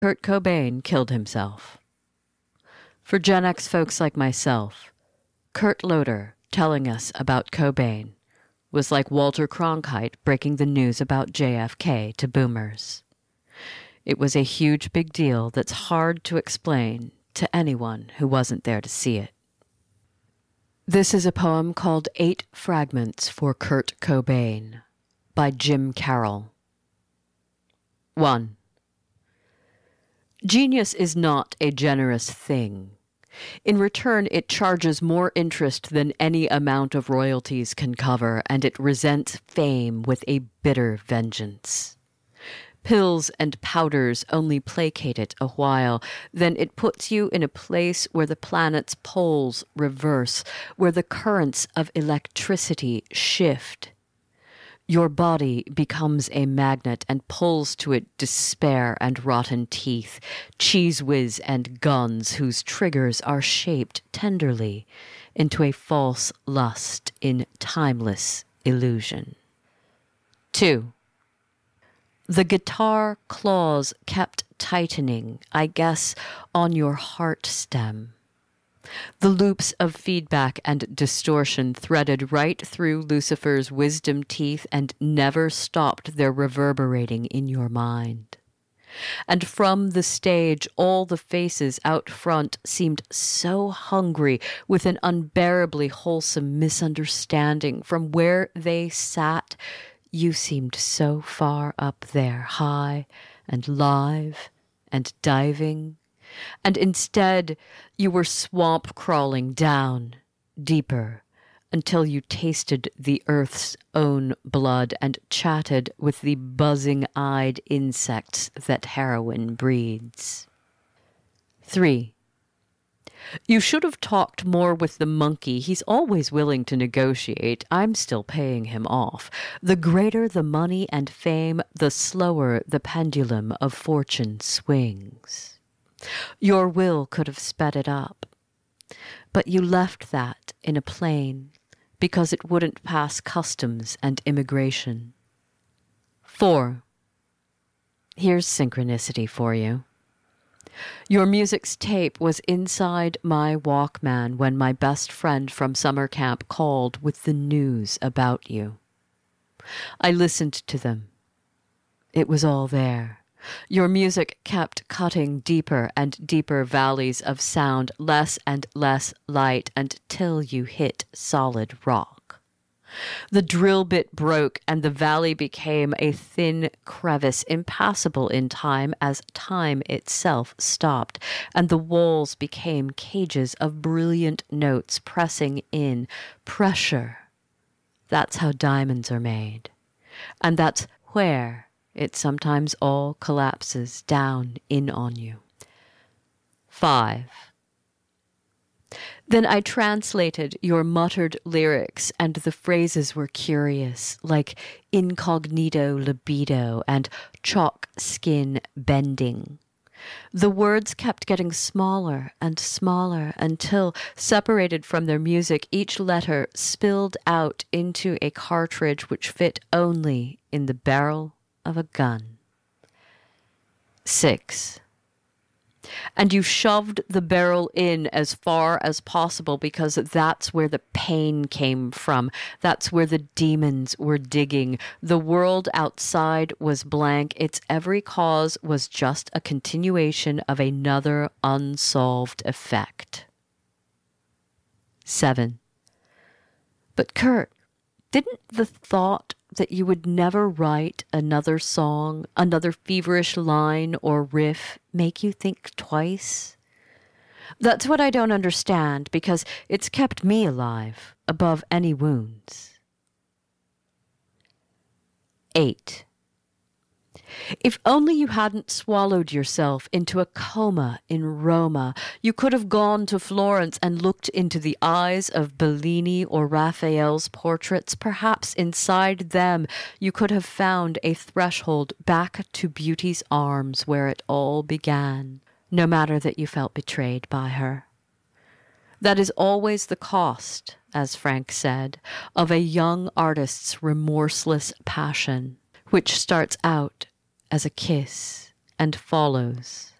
Kurt Cobain killed himself. For Gen X folks like myself, Kurt Loder telling us about Cobain was like Walter Cronkite breaking the news about JFK to boomers. It was a huge big deal that's hard to explain to anyone who wasn't there to see it. This is a poem called 8 Fragments for Kurt Cobain by Jim Carroll. 1. Genius is not a generous thing. In return, it charges more interest than any amount of royalties can cover, and it resents fame with a bitter vengeance. Pills and powders only placate it a while, then it puts you in a place where the planet's poles reverse, where the currents of electricity shift. Your body becomes a magnet and pulls to it despair and rotten teeth, cheese whiz and guns whose triggers are shaped tenderly into a false lust in timeless illusion. 2. The guitar claws kept tightening, I guess, on your heart stem. The loops of feedback and distortion threaded right through Lucifer's wisdom teeth and never stopped their reverberating in your mind. And from the stage, all the faces out front seemed so hungry with an unbearably wholesome misunderstanding. From where they sat, you seemed so far up there, high and live and diving. And instead, you were swamp crawling down, deeper, until you tasted the earth's own blood and chatted with the buzzing-eyed insects that heroin breeds. 3. You should have talked more with the monkey. He's always willing to negotiate. I'm still paying him off. The greater the money and fame, the slower the pendulum of fortune swings. Your will could have sped it up, but you left that in a plane because it wouldn't pass customs and immigration. 4. Here's synchronicity for you. Your music's tape was inside my Walkman when my best friend from summer camp called with the news about you. I listened to them. It was all there. Your music kept cutting deeper and deeper valleys of sound, less and less light, until you hit solid rock. The drill bit broke, and the valley became a thin crevice, impassable in time as time itself stopped, and the walls became cages of brilliant notes pressing in. Pressure. That's how diamonds are made. And that's where it sometimes all collapses down in on you. 5. Then I translated your muttered lyrics, and the phrases were curious, like incognito libido and chalk skin bending. The words kept getting smaller and smaller until, separated from their music, each letter spilled out into a cartridge which fit only in the barrel of a gun. 6. And you shoved the barrel in as far as possible because that's where the pain came from. That's where the demons were digging. The world outside was blank. Its every cause was just a continuation of another unsolved effect. 7. But Kurt, didn't the thought that you would never write another song, another feverish line or riff, make you think twice? That's what I don't understand, because it's kept me alive, above any wounds. 8. If only you hadn't swallowed yourself into a coma in Roma, you could have gone to Florence and looked into the eyes of Bellini or Raphael's portraits. Perhaps inside them you could have found a threshold back to beauty's arms where it all began, no matter that you felt betrayed by her. That is always the cost, as Frank said, of a young artist's remorseless passion, which starts out as a kiss and follows